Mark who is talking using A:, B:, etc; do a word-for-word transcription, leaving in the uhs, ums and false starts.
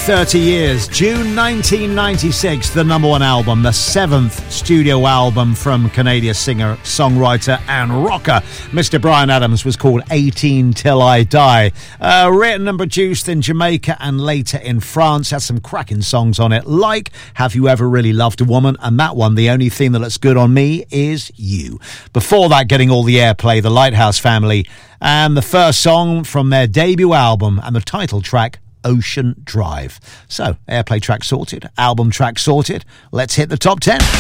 A: thirty years. June nineteen ninety-six, the number one album, the seventh studio album from Canadian singer, songwriter and rocker Mister Bryan Adams, was called eighteen Till I Die. Uh, written and produced in Jamaica and later in France. Has some cracking songs on it, like Have You Ever Really Loved a Woman? And that one, The Only Thing That Looks Good on Me Is You. Before that, getting all the airplay, The Lighthouse Family, and the first song from their debut album and the title track, Ocean Drive. So, airplay track sorted, album track sorted. Let's hit the top ten.